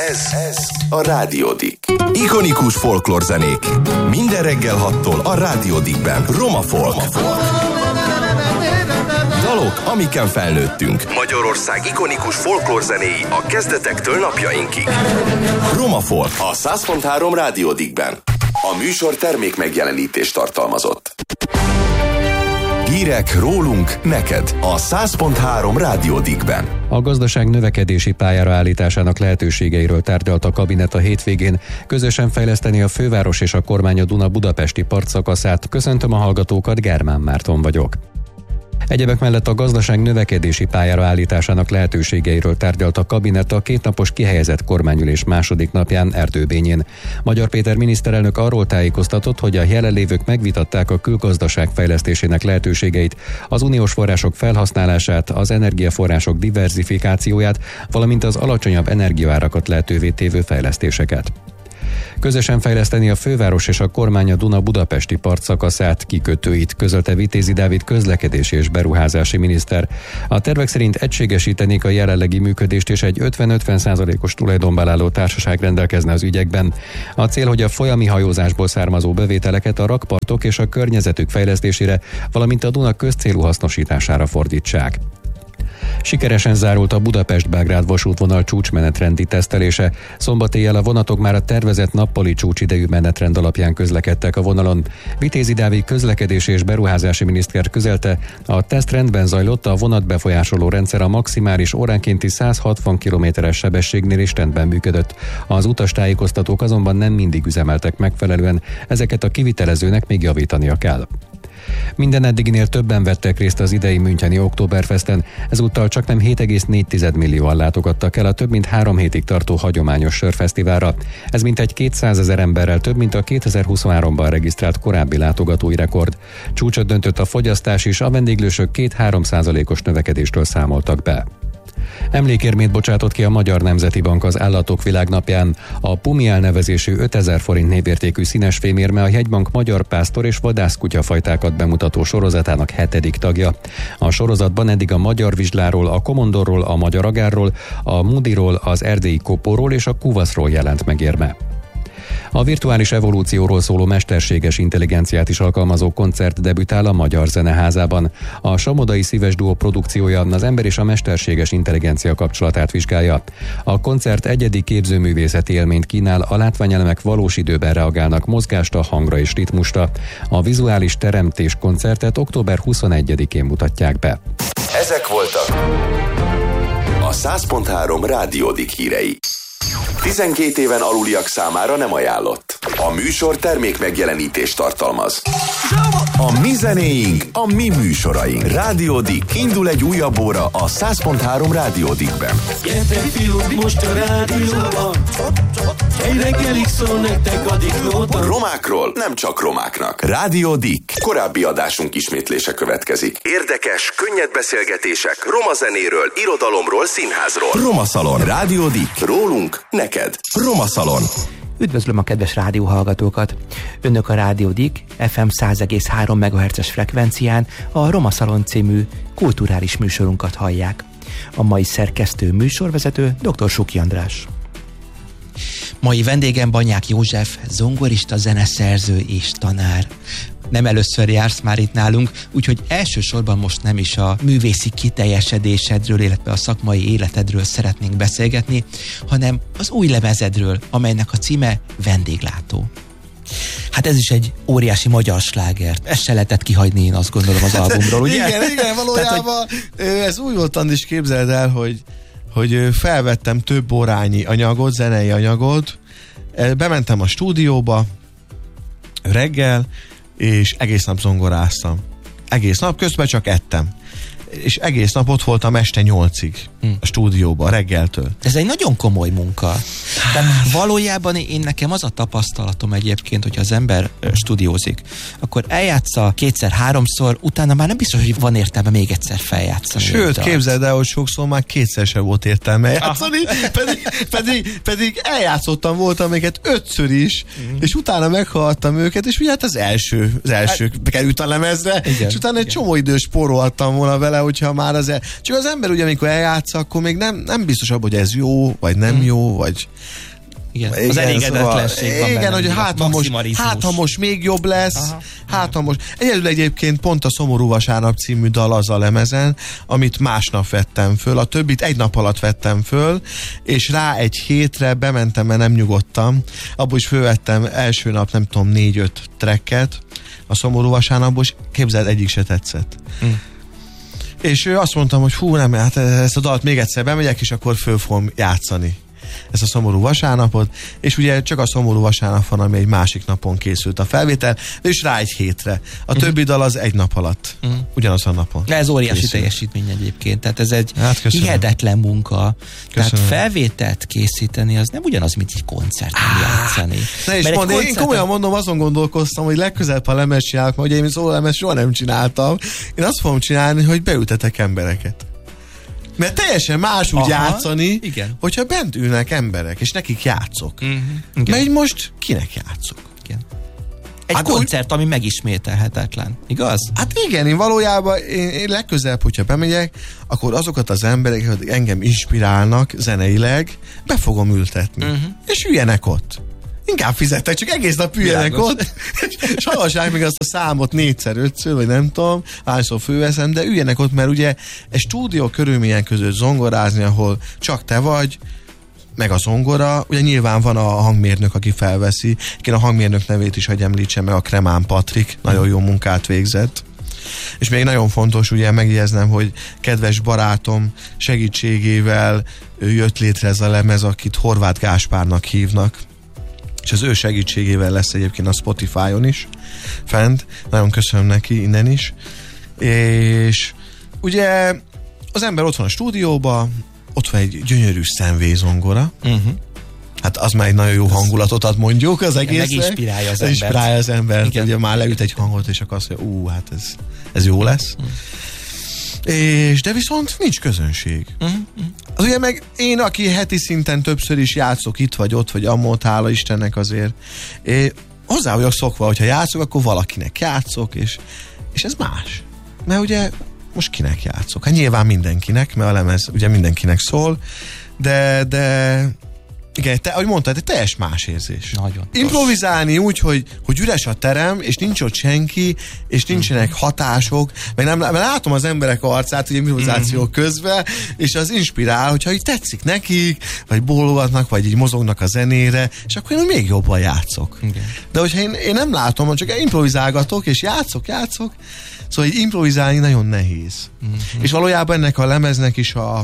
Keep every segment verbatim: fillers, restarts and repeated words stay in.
Ez, ez a Rádiódik. Ikonikus folklórzenék. Minden reggel hattól a Rádiódikben. Roma Folk. Dalok, amiken felnőttünk. Magyarország ikonikus folklórzenéi a kezdetektől napjainkig. Roma Folk a száz pont három Rádiódikben. A műsor termék megjelenítést tartalmazott. Hírek rólunk, neked a száz pont három Rádiódikben. A gazdaság növekedési pályára állításának lehetőségeiről tárgyalt a kabinet a hétvégén, közösen fejleszteni a főváros és a kormány a Duna-Budapesti partszakaszát. Köszöntöm a hallgatókat, Germán Márton vagyok. Egyebek mellett a gazdaság növekedési pályára állításának lehetőségeiről tárgyalt a kabinet a kétnapos kihelyezett kormányülés második napján Erdőbényén. Magyar Péter miniszterelnök arról tájékoztatott, hogy a jelenlévők megvitatták a külgazdaság fejlesztésének lehetőségeit, az uniós források felhasználását, az energiaforrások diverzifikációját, valamint az alacsonyabb energiaárakat lehetővé tévő fejlesztéseket. Közösen fejleszteni a főváros és a kormány a Duna-Budapesti partszakaszát, kikötőit, közölte Vitézi Dávid közlekedési és beruházási miniszter. A tervek szerint egységesítenék a jelenlegi működést, és egy ötven-ötven százalékos tulajdonban álló társaság rendelkezne az ügyekben. A cél, hogy a folyami hajózásból származó bevételeket a rakpartok és a környezetük fejlesztésére, valamint a Duna közcélú hasznosítására fordítsák. Sikeresen zárult a Budapest-Belgrád vasútvonal csúcsmenetrendi tesztelése. Szombat éjjel a vonatok már a tervezett nappali csúcsidejű menetrend alapján közlekedtek a vonalon. Vitézi Dávid közlekedési és beruházási miniszter közölte, a teszt rendben zajlott, a vonat befolyásoló rendszer a maximális óránkénti száz hatvan kilométeres sebességnél is rendben működött. Az utastájékoztatók azonban nem mindig üzemeltek megfelelően, ezeket a kivitelezőnek még javítania kell. Minden eddiginél többen vettek részt az idei Müncheni Oktoberfesten, ezúttal csaknem hét egész négy millióan látogattak el a több mint három hétig tartó hagyományos sörfesztiválra. Ez mintegy kétszázezer emberrel több, mint a kétezer-huszonháromban regisztrált korábbi látogatói rekord. Csúcsot döntött a fogyasztás is, a vendéglősök két-három százalékos növekedéstől számoltak be. Emlékérmét bocsátott ki a Magyar Nemzeti Bank az Állatok Világnapján. A Pumi elnevezésű ötezer forint névértékű színes fémérme a jegybank magyar pásztor és vadászkutyafajtákat bemutató sorozatának hetedik tagja. A sorozatban eddig a magyar vizsláról, a komondorról, a magyar agárról, a mudiról, az erdélyi kopóról és a kuvaszról jelent meg érme. A virtuális evolúcióról szóló mesterséges intelligenciát is alkalmazó koncert debütál a Magyar Zeneházában. A Samodai Szíves Duó produkciója az ember és a mesterséges intelligencia kapcsolatát vizsgálja. A koncert egyedi képzőművészeti élményt kínál, a látványelemek valós időben reagálnak mozgásra, hangra és ritmusra. A vizuális teremtés koncertet október huszonegyedikén mutatják be. Ezek voltak a száz pont három Rádiódik hírei. tizenkét éven aluliak számára nem ajánlott. A műsor termék megjelenítést tartalmaz. A mi zenéink, a mi műsoraink. Rádiódik. Indul egy újabb óra a száz pont három Rádiódikben. Gyertek fiúk, most a rádióban. Egy reggelig szól nektek a diklóban. Romákról nem csak romáknak. Rádiódik. Korábbi adásunk ismétlése következik. Érdekes, könnyed beszélgetések roma zenéről, irodalomról, színházról. Roma Szalon. Rádiódik. Rólunk, neked. Roma Szalon. Üdvözlöm a kedves rádióhallgatókat! Önök a Rádiódik ef em száz egész három megahertzes frekvencián a Roma Szalon című kulturális műsorunkat hallják. A mai szerkesztő műsorvezető dr. Suki András. Mai vendégem Banyák József, zongorista, zeneszerző és tanár. Nem először jársz már itt nálunk, úgyhogy elsősorban most nem is a művészi kiteljesedésedről, illetve a szakmai életedről szeretnénk beszélgetni, hanem az új lemezedről, amelynek a címe Vendéglátó. Hát ez is egy óriási magyar slágert. Ezt se lehetett kihagyni, én azt gondolom, az albumról, ugye? Igen, igen, valójában Tehát, hogy... ez úgy voltan is, képzeld el, hogy, hogy felvettem több órányi anyagot, zenei anyagot, bementem a stúdióba reggel, és egész nap zongoráztam. Egész nap, közben csak ettem. És egész nap ott voltam este nyolcig hmm. a stúdióban, reggeltől. Ez egy nagyon komoly munka. De valójában én nekem az a tapasztalatom egyébként, hogyha az ember stúdiózik, akkor eljátsza kétszer-háromszor, utána már nem biztos, hogy van értelme még egyszer feljátszani. Sőt, képzeld el, hogy sokszor már kétszer sem volt értelme játszani, pedig, pedig, pedig eljátszottam voltam őket ötször is, mm. és utána meghallgattam őket, és ugye hát az első, az első került a lemezre, igen, és utána egy igen. csomó idős spórolhattam volna vele, vele, hogyha már az el... Csak az ember ugye, amikor eljátsza, akkor még nem, nem biztos abban, hogy ez jó, vagy nem hmm. jó, vagy... Igen, az elégedetlenség szóval, van igen, benne, hogy hát ha, most, hát ha most még jobb lesz, aha, hát ha most... Egyedül egyébként pont a Szomorú Vasárnap című dal az a lemezen, amit másnap vettem föl, a többit egy nap alatt vettem föl, és rá egy hétre bementem, mert nem nyugodtam. Abból is fölvettem első nap, nem tudom, négy-öt tracket a Szomorú Vasárnapból, és képzeld, egyik se tetszett. Mm. És ő azt mondtam, hogy hú, nem, hát ezt a dalt még egyszer bemegyek, és akkor föl fogom játszani ezt a Szomorú Vasárnapot, és ugye csak a Szomorú Vasárnap van, ami egy másik napon készült a felvétel, és rá egy hétre. A uh-huh. többi dal az egy nap alatt. Uh-huh. Ugyanaz a napon. De ez óriási készült. Teljesítmény egyébként, tehát ez egy hát hihetetlen munka. Köszönöm. Tehát felvételt készíteni az nem ugyanaz, mint egy koncerten ah. játszani. Ne is mondd, koncerten... én komolyan mondom, azon gondolkoztam, hogy legközelebb, ha lemez csinálok, mert ugye én szóló lemez soha nem csináltam. Én azt fogom csinálni, hogy beültetek embereket. Mert teljesen más úgy aha, játszani, igen. hogyha bent ülnek emberek, és nekik játszok. Uh-huh, mert így most kinek játszok? Igen. Egy hát koncert, úgy, ami megismételhetetlen, igaz? Hát igen, én valójában én, én legközelebb, hogyha bemegyek, akkor azokat az emberek, akik engem inspirálnak zeneileg, be fogom ültetni. Uh-huh. És üljenek ott. Inkább fizettek, csak egész nap üljenek ott, és hallgassák meg azt a számot négyszer, ötször, vagy nem tudom, hányszor fölveszem, de üljenek ott, mert ugye egy stúdió körülmények között zongorázni, ahol csak te vagy, meg a zongora, ugye nyilván van a hangmérnök, aki felveszi. Én a hangmérnök nevét is hagy említsem meg, a Kremán Patrik, nagyon jó munkát végzett. És még nagyon fontos ugye megjegyeznem, hogy kedves barátom segítségével jött létre ez a lemez, akit Horváth Gáspárnak hívnak, és az ő segítségével lesz egyébként a Spotify-on is fent. Nagyon köszönöm neki innen is. És ugye az ember ott van a stúdióban, ott van egy gyönyörű szenvélyzongora. Uh-huh. Hát az már egy nagyon jó hangulatot ad, mondjuk az egésznek. Meginspirálja az embert. Meginspirálja az embert. Ugye már leüt egy hangot, és akkor azt mondja, ú, hát ez, ez jó lesz. Uh-huh. És de viszont nincs közönség. Uh-huh. Az ugye meg én, aki heti szinten többször is játszok itt vagy ott, vagy ammót, hála Istennek azért, é, hozzá vagyok szokva, hogyha játszok, akkor valakinek játszok, és, és ez más. Mert ugye most kinek játszok? Hát nyilván mindenkinek, mert a lemez ugye mindenkinek szól, de, de igen, te, ahogy mondtad, egy teljes más érzés. Nagyon. Improvizálni úgy, hogy, hogy üres a terem, és nincs ott senki, és nincsenek hatások, meg nem, mert látom az emberek arcát, ugye improvizáció mm-hmm. közben, és az inspirál, hogyha így tetszik nekik, vagy bólogatnak, vagy így mozognak a zenére, és akkor én még jobban játszok. Okay. De hogyha én, én nem látom, csak improvizálgatok, és játszok, játszok, szóval így improvizálni nagyon nehéz. Mm-hmm. És valójában ennek a lemeznek is a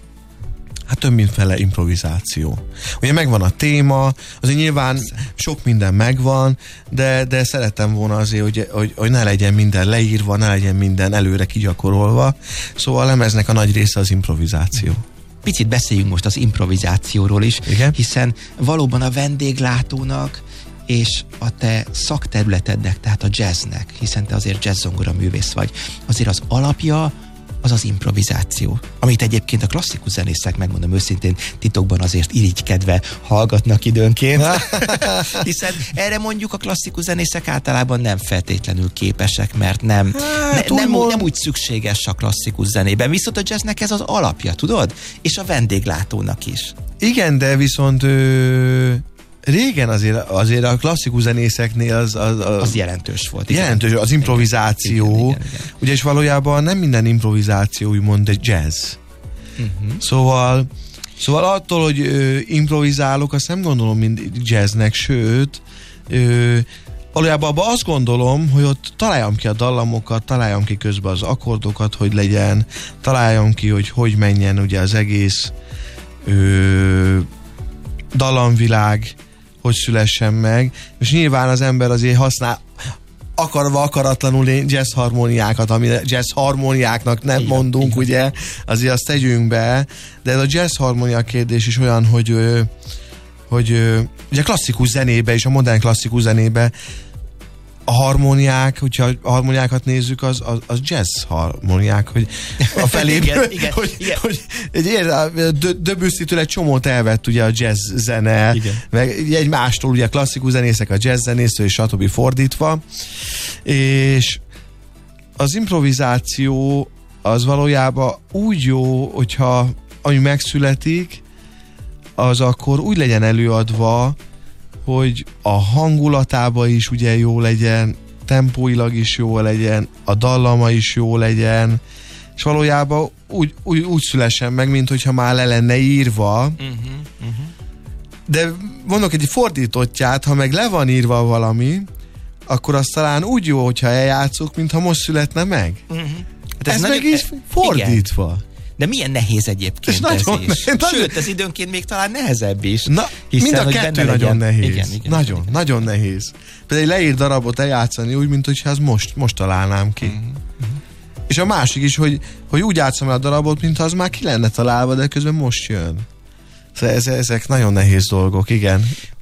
hát több mindféle improvizáció. Ugye megvan a téma, azért nyilván sok minden megvan, de, de szerettem volna azért, hogy, hogy, hogy ne legyen minden leírva, ne legyen minden előre kigyakorolva. Szóval a lemeznek a nagy része az improvizáció. Picit beszéljünk most az improvizációról is, igen? Hiszen valóban a vendéglátónak és a te szakterületednek, tehát a jazznek, hiszen te azért jazzzongora művész vagy, azért az alapja az az improvizáció, amit egyébként a klasszikus zenészek, megmondom őszintén, titokban azért irigykedve hallgatnak időnként, hiszen erre mondjuk a klasszikus zenészek általában nem feltétlenül képesek, mert nem, hát, ne, nem, nem úgy szükséges a klasszikus zenében, viszont a jazznek ez az alapja, tudod? És a vendéglátónak is. Igen, de viszont ö... régen azért, azért a klasszikus zenészeknél az, az, az, az jelentős volt. Jelentős, az improvizáció. Igen, igen, igen. Ugye, és valójában nem minden improvizáció úgymond egy jazz. Uh-huh. Szóval, szóval attól, hogy ö, improvizálok, azt nem gondolom mind jazznek, sőt, ö, valójában abban azt gondolom, hogy ott találjam ki a dallamokat, találjam ki közben az akkordokat, hogy legyen, találjam ki, hogy hogy menjen ugye az egész ö, dallamvilág, hogy szülessen meg, és nyilván az ember azért használ akarva, akaratlanul jazz harmóniákat, ami jazz harmóniáknak nem igen, mondunk, igen. Ugye, azért azt tegyünk be, de ez a jazz harmónia kérdés is olyan, hogy, hogy ugye klasszikus zenébe és a modern klasszikus zenébe a harmóniák, hogyha a harmóniákat nézzük, az, az, az jazz harmóniák, hogy a feléből, igen, igen, hogy, igen. hogy egy Debussy-től egy csomót elvett ugye a jazz zene, igen. Meg egymástól ugye a klasszikus zenészek a jazz zenésztől, és stb. Fordítva, és az improvizáció az valójában úgy jó, hogyha ami megszületik, az akkor úgy legyen előadva, hogy a hangulatába is ugye jó legyen, tempóilag is jó legyen, a dallama is jó legyen, és valójában úgy, úgy, úgy szülessen meg, mint hogyha már le lenne írva. Uh-huh, uh-huh. De mondok egy fordítottját, ha meg le van írva valami, akkor az talán úgy jó, hogyha eljátszuk, mintha most születne meg. Uh-huh. Hát ez, ez meg is fordítva. Igen. De milyen nehéz egyébként ez, ez nagyon is. Nehéz, Sőt, ez időnként még talán nehezebb is. Na, hiszen, mind a kettő nagyon nehéz. Igen, igen, nagyon, igen. nagyon nehéz. Például egy leírt darabot eljátszani úgy, mint hogyha ez most, most találnám ki. Uh-huh. És a másik is, hogy, hogy úgy játszom el a darabot, mintha az már ki lenne találva, de közben most jön. Szóval ez, ezek nagyon nehéz dolgok, igen.